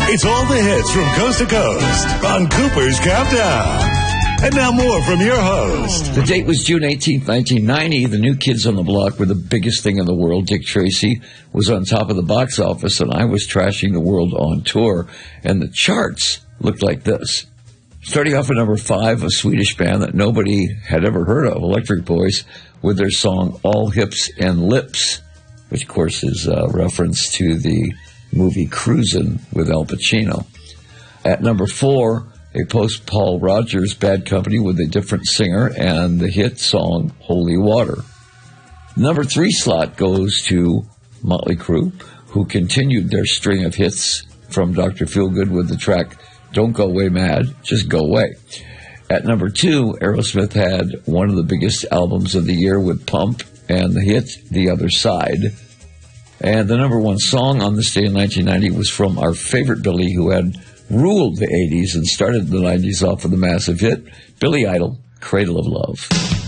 It's all the hits from coast to coast on Cooper's Countdown. And now more from your host. The date was June 18th, 1990. The New Kids on the Block were the biggest thing in the world. Dick Tracy was on top of the box office, and I was trashing the world on tour. And the charts looked like this. Starting off at number 5, a Swedish band that nobody had ever heard of, Electric Boys, with their song All Hips and Lips, which, of course, is a reference to the movie Cruisin' with Al Pacino. At number 4, a post-Paul Rogers Bad Company with a different singer and the hit song Holy Water. Number 3 slot goes to Motley Crue, who continued their string of hits from Dr. Feelgood with the track Don't Go Away Mad, Just Go Away. At number 2, Aerosmith had one of the biggest albums of the year with Pump and the hit The Other Side. And the number 1 song on this day in 1990 was from our favorite Billy, who had ruled the 80s and started the 90s off with a massive hit, Billy Idol, Cradle of Love.